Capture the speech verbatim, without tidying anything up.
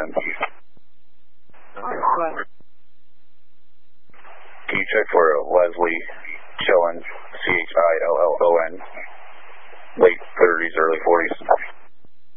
N. Right. Can you check for Leslie Chillin, C H I L L O N?